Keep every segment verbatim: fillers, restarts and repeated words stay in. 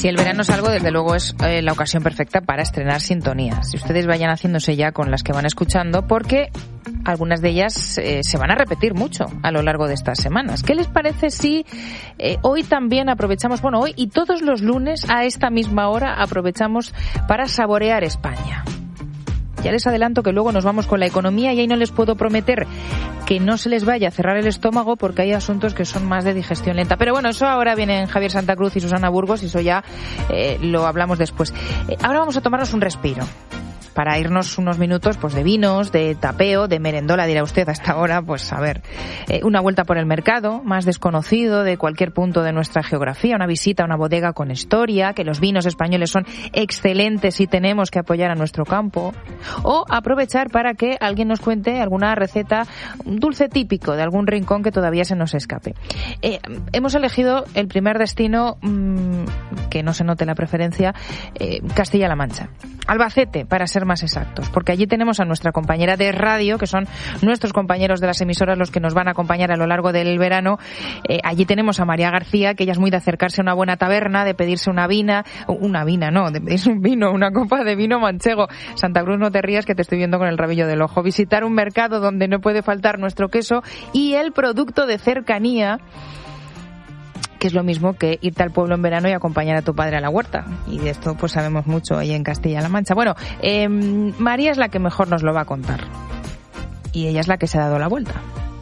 Si el verano es algo, desde luego es eh, la ocasión perfecta para estrenar sintonías. Si ustedes vayan haciéndose ya con las que van escuchando, porque algunas de ellas eh, se van a repetir mucho a lo largo de estas semanas. ¿Qué les parece si eh, hoy también aprovechamos, bueno, hoy y todos los lunes a esta misma hora aprovechamos para saborear España? Ya les adelanto que luego nos vamos con la economía y ahí no les puedo prometer que no se les vaya a cerrar el estómago porque hay asuntos que son más de digestión lenta. Pero bueno, eso ahora vienen Javier Santa Cruz y Susana Burgos y eso ya eh, lo hablamos después. Eh, ahora vamos a tomarnos un respiro para irnos unos minutos pues de vinos, de tapeo, de merendola, dirá usted a esta hora, pues a ver, eh, una vuelta por el mercado más desconocido de cualquier punto de nuestra geografía, una visita a una bodega con historia, que los vinos españoles son excelentes y tenemos que apoyar a nuestro campo, o aprovechar para que alguien nos cuente alguna receta, un dulce típico de algún rincón que todavía se nos escape. Eh, hemos elegido el primer destino, mmm, que no se note la preferencia, eh, Castilla-La Mancha. Albacete, para ser más exactos, porque allí tenemos a nuestra compañera de radio, que son nuestros compañeros de las emisoras los que nos van a acompañar a lo largo del verano. Eh, allí tenemos a María García, que ella es muy de acercarse a una buena taberna, de pedirse una vina, una vina, no, de pedirse un vino, una copa de vino manchego. Santa Cruz, no te rías que te estoy viendo con el rabillo del ojo. Visitar un mercado donde no puede faltar nuestro queso y el producto de cercanía, que es lo mismo que irte al pueblo en verano y acompañar a tu padre a la huerta. Y de esto pues sabemos mucho ahí en Castilla-La Mancha. Bueno, eh, María es la que mejor nos lo va a contar. Y ella es la que se ha dado la vuelta.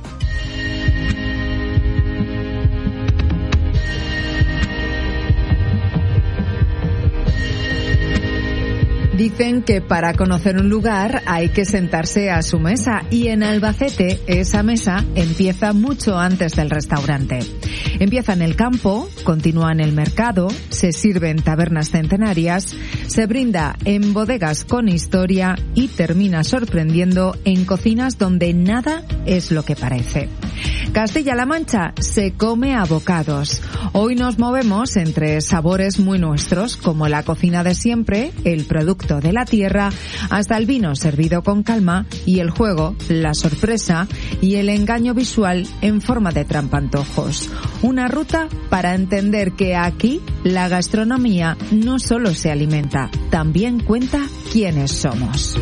Dicen que para conocer un lugar hay que sentarse a su mesa y en Albacete esa mesa empieza mucho antes del restaurante. Empieza en el campo, continúa en el mercado, se sirve en tabernas centenarias, se brinda en bodegas con historia y termina sorprendiendo en cocinas donde nada es lo que parece. Castilla-La Mancha se come a bocados. Hoy nos movemos entre sabores muy nuestros, como la cocina de siempre, el producto de la tierra, hasta el vino servido con calma y el juego, la sorpresa y el engaño visual en forma de trampantojos. Una ruta para entender que aquí la gastronomía no solo se alimenta, también cuenta quiénes somos.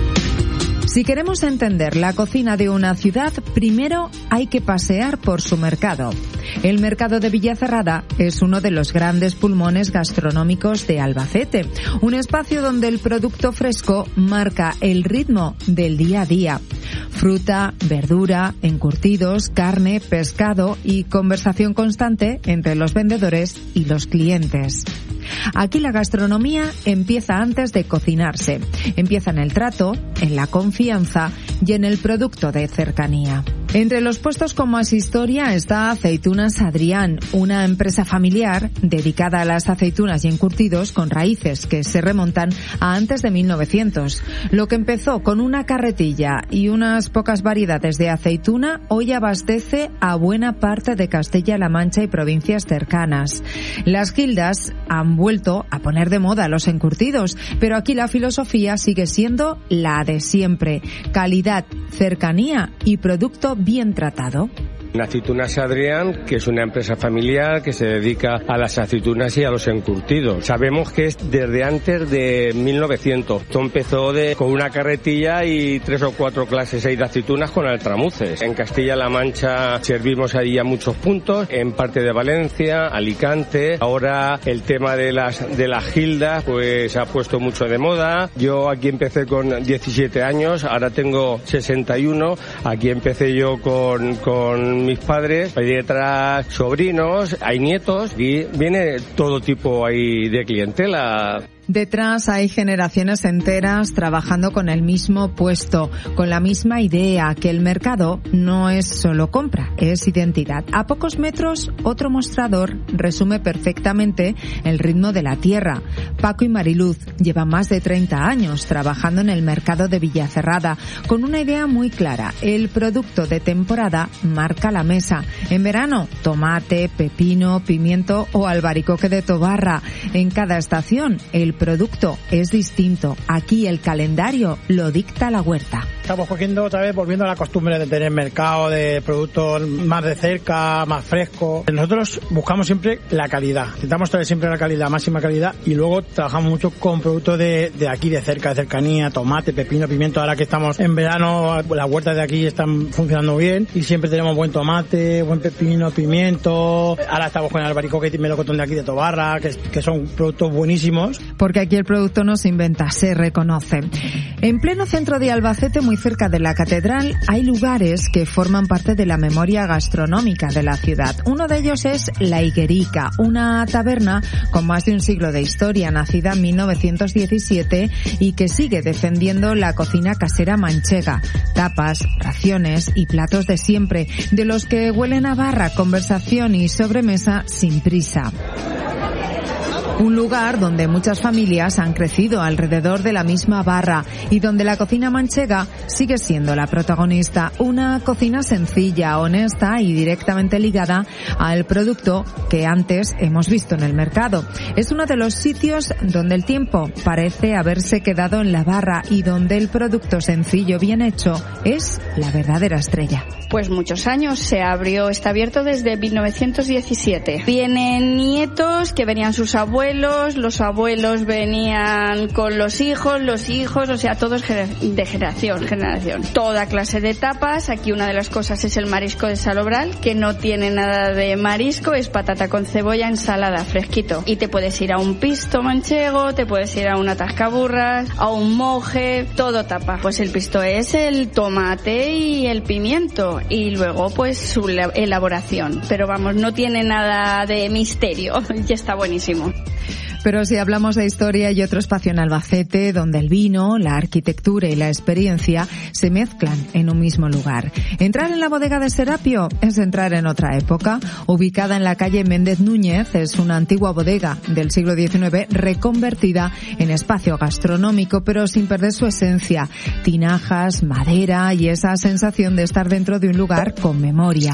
Si queremos entender la cocina de una ciudad, primero hay que pasear por su mercado. El mercado de Villacerrada es uno de los grandes pulmones gastronómicos de Albacete, un espacio donde el producto fresco marca el ritmo del día a día. Fruta, verdura, encurtidos, carne, pescado y conversación constante entre los vendedores y los clientes. Aquí la gastronomía empieza antes de cocinarse. Empieza en el trato, en la confianza y en el producto de cercanía. Entre los puestos con más historia está Aceitunas Adrián, una empresa familiar dedicada a las aceitunas y encurtidos con raíces que se remontan a antes de mil novecientos. Lo que empezó con una carretilla y unas pocas variedades de aceituna hoy abastece a buena parte de Castilla-La Mancha y provincias cercanas. Las gildas han vuelto a poner de moda los encurtidos, pero aquí la filosofía sigue siendo la de siempre: calidad, cercanía y producto bien tratado. Aceitunas Adrián, que es una empresa familiar que se dedica a las aceitunas y a los encurtidos. Sabemos que es desde antes de mil novecientos. Esto empezó de, con una carretilla y tres o cuatro clases de aceitunas con altramuces. En Castilla-La Mancha servimos ahí a muchos puntos, en parte de Valencia, Alicante. Ahora el tema de las de las gildas pues ha puesto mucho de moda. Yo aquí empecé con diecisiete años, ahora tengo sesenta y uno. Aquí empecé yo con con mis padres, hay detrás sobrinos, hay nietos y viene todo tipo ahí de clientela. Detrás hay generaciones enteras trabajando con el mismo puesto, con la misma idea, que el mercado no es solo compra, es identidad. A pocos metros, otro mostrador resume perfectamente el ritmo de la tierra. Paco y Mariluz llevan más de treinta años trabajando en el mercado de Villacerrada, con una idea muy clara: el producto de temporada marca la mesa. En verano, tomate, pepino, pimiento o albaricoque de Tobarra. En cada estación, el producto es distinto. Aquí el calendario lo dicta la huerta. estamos cogiendo otra vez, volviendo a la costumbre de tener mercado de productos más de cerca, más frescos. Nosotros buscamos siempre la calidad, intentamos traer siempre la calidad, máxima calidad, y luego trabajamos mucho con productos de, de aquí, de cerca, de cercanía, tomate, pepino, pimiento. Ahora que estamos en verano, las huertas de aquí están funcionando bien y siempre tenemos buen tomate, buen pepino, pimiento. Ahora estamos con el albaricoque y melocotón de aquí de Tobarra, que, que son productos buenísimos. Porque aquí el producto no se inventa, se reconoce. En pleno centro de Albacete, muy cerca de la catedral, hay lugares que forman parte de la memoria gastronómica de la ciudad. Uno de ellos es La Higuerica, una taberna con más de un siglo de historia, nacida en mil novecientos diecisiete y que sigue defendiendo la cocina casera manchega. Tapas, raciones y platos de siempre, de los que huelen a barra, conversación y sobremesa sin prisa. Un lugar donde muchas familias han crecido alrededor de la misma barra y donde la cocina manchega sigue siendo la protagonista. Una cocina sencilla, honesta y directamente ligada al producto que antes hemos visto en el mercado. Es uno de los sitios donde el tiempo parece haberse quedado en la barra y donde el producto sencillo, bien hecho, es la verdadera estrella. Pues muchos años, se abrió, está abierto desde mil novecientos diecisiete. Vienen nietos que venían sus abuelos, los abuelos venían con los hijos, los hijos, o sea, todos de generación, generación. Toda clase de tapas, aquí una de las cosas es el marisco de Salobral, que no tiene nada de marisco, es patata con cebolla, ensalada, fresquito. Y te puedes ir a un pisto manchego, te puedes ir a una tascaburras, a un moje, todo tapa. Pues el pisto es el tomate y el pimiento. Y luego pues su elaboración, pero vamos, no tiene nada de misterio, ya está buenísimo. Pero si hablamos de historia y otro espacio en Albacete donde el vino, la arquitectura y la experiencia se mezclan en un mismo lugar. Entrar en la bodega de Serapio es entrar en otra época. Ubicada en la calle Méndez Núñez, es una antigua bodega del siglo diecinueve reconvertida en espacio gastronómico, pero sin perder su esencia. Tinajas, madera y esa sensación de estar dentro de un lugar con memoria.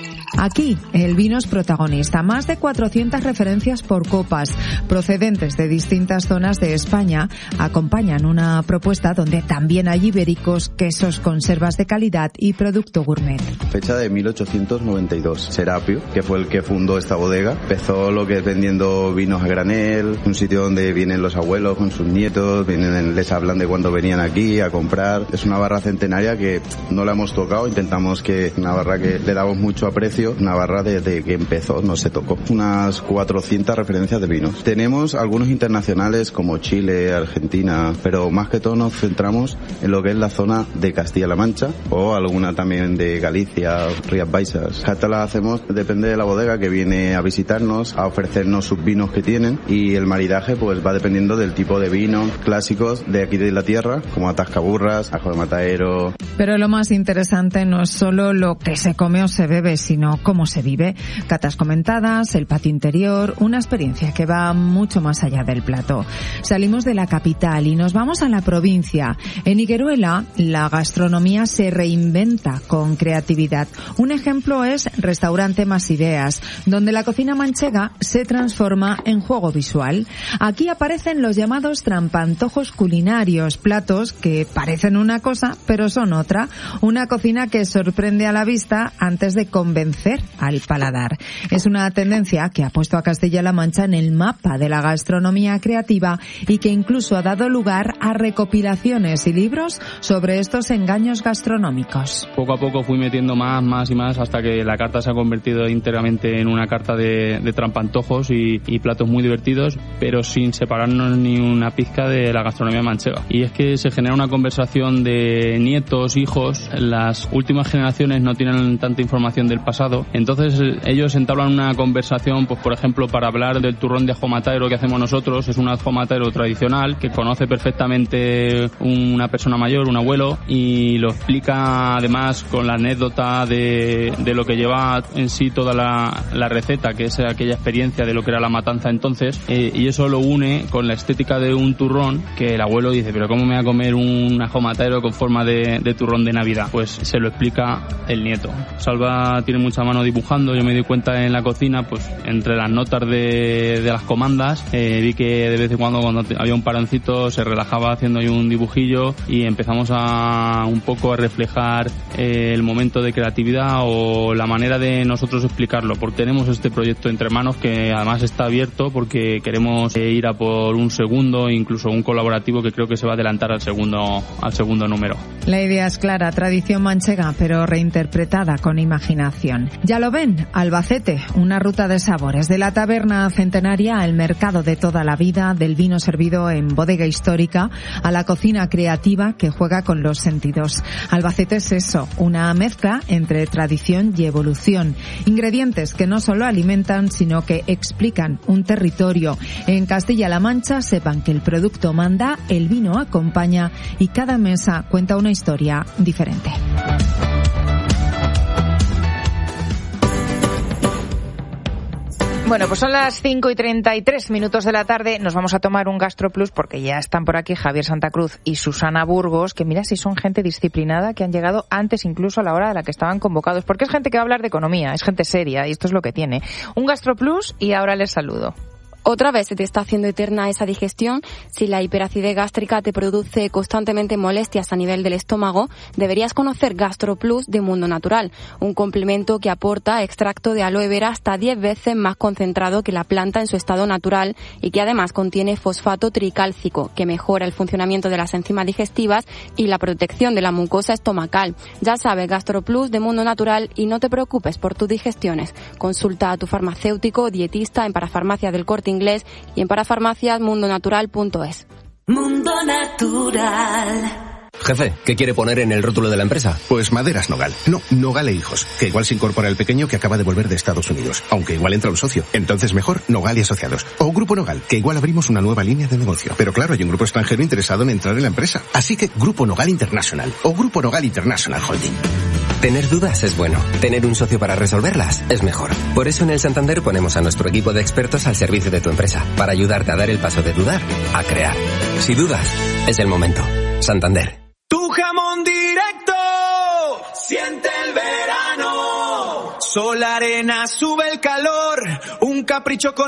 Aquí el vino es protagonista. Más de cuatrocientas referencias por copas procedentes de distintas zonas de España acompañan una propuesta donde también hay ibéricos, quesos, conservas de calidad y producto gourmet. Fecha de mil ochocientos noventa y dos. Serapio, que fue el que fundó esta bodega, empezó lo que es vendiendo vinos a granel, un sitio donde vienen los abuelos con sus nietos, vienen, les hablan de cuando venían aquí a comprar. Es una barra centenaria que no la hemos tocado, intentamos que una barra que le damos mucho aprecio, una barra desde que empezó no se tocó. Unas cuatrocientas referencias de vinos. Tenemos algunos internacionales como Chile, Argentina, pero más que todo nos centramos en lo que es la zona de Castilla-La Mancha o alguna también de Galicia, Rías Baixas. Hasta la hacemos, depende de la bodega que viene a visitarnos, a ofrecernos sus vinos que tienen, y el maridaje pues va dependiendo del tipo de vino clásicos de aquí de la tierra, como atascaburras, ajo de matadero. Pero lo más interesante no es solo lo que se come o se bebe, sino cómo se vive. Catas comentadas, el patio interior, una experiencia que va mucho más allá del plato. Salimos de la capital y nos vamos a la provincia. En Higueruela, la gastronomía se reinventa con creatividad. Un ejemplo es Restaurante Más Ideas, donde la cocina manchega se transforma en juego visual. Aquí aparecen los llamados trampantojos culinarios, platos que parecen una cosa, pero son otra. Una cocina que sorprende a la vista antes de convencer al paladar. Es una tendencia que ha puesto a Castilla-La Mancha en el mapa de la gastronomía creativa y que incluso ha dado lugar a recopilaciones y libros sobre estos engaños gastronómicos. Poco a poco fui metiendo más, más y más hasta que la carta se ha convertido íntegramente en una carta de, de trampantojos y, y platos muy divertidos, pero sin separarnos ni una pizca de la gastronomía manchega. Y es que se genera una conversación de nietos, hijos. Las últimas generaciones no tienen tanta información del pasado, entonces ellos entablan una conversación, pues por ejemplo, para hablar del turrón de ajo matadero que hacemos nosotros. Es un ajo matadero tradicional que conoce perfectamente una persona mayor, un abuelo, y lo explica además con la anécdota de, de lo que lleva en sí toda la, la receta, que es aquella experiencia de lo que era la matanza entonces, eh, y eso lo une con la estética de un turrón que el abuelo dice, pero ¿cómo me voy a comer un ajo matadero con forma de, de turrón de Navidad? Pues se lo explica el nieto. Salva tiene mucha mucha mano dibujando. Yo me di cuenta en la cocina, pues entre las notas de, de las comandas, eh, vi que de vez en cuando cuando había un paroncito se relajaba haciendo ahí un dibujillo y empezamos a un poco a reflejar eh, el momento de creatividad o la manera de nosotros explicarlo, porque tenemos este proyecto entre manos que además está abierto porque queremos eh, ir a por un segundo, incluso un colaborativo que creo que se va a adelantar al segundo, al segundo número. La idea es clara, tradición manchega, pero reinterpretada con imaginación. Ya lo ven, Albacete, una ruta de sabores, de la taberna centenaria al mercado de toda la vida, del vino servido en bodega histórica a la cocina creativa que juega con los sentidos. Albacete es eso, una mezcla entre tradición y evolución. Ingredientes que no solo alimentan, sino que explican un territorio. En Castilla-La Mancha sepan que el producto manda, el vino acompaña y cada mesa cuenta una historia diferente. Bueno, pues son las cinco y treinta y tres minutos de la tarde. Nos vamos a tomar un GastroPlus porque ya están por aquí Javier Santa Cruz y Susana Burgos, que mira si son gente disciplinada, que han llegado antes incluso a la hora de la que estaban convocados, porque es gente que va a hablar de economía, es gente seria y esto es lo que tiene. Un GastroPlus y ahora les saludo. Otra vez se te está haciendo eterna esa digestión. Si la hiperacidez gástrica te produce constantemente molestias a nivel del estómago, deberías conocer GastroPlus de Mundo Natural, un complemento que aporta extracto de aloe vera hasta diez veces más concentrado que la planta en su estado natural y que además contiene fosfato tricálcico, que mejora el funcionamiento de las enzimas digestivas y la protección de la mucosa estomacal. Ya sabes, GastroPlus de Mundo Natural, y no te preocupes por tus digestiones. Consulta a tu farmacéutico o dietista en Parafarmacia del Corte Inglés y en parafarmacias mundo natural punto es. Mundo Natural. Jefe, ¿qué quiere poner en el rótulo de la empresa? Pues Maderas Nogal. No, Nogal e Hijos, que igual se incorpora el pequeño que acaba de volver de Estados Unidos, aunque igual entra un socio. Entonces mejor Nogal y Asociados. O Grupo Nogal, que igual abrimos una nueva línea de negocio. Pero claro, hay un grupo extranjero interesado en entrar en la empresa. Así que Grupo Nogal International o Grupo Nogal International Holding. Tener dudas es bueno. Tener un socio para resolverlas es mejor. Por eso en el Santander ponemos a nuestro equipo de expertos al servicio de tu empresa, para ayudarte a dar el paso de dudar a crear. Si dudas, es el momento. Santander. Tu jamón directo, siente el verano. Sol, arena, sube el calor. Un capricho con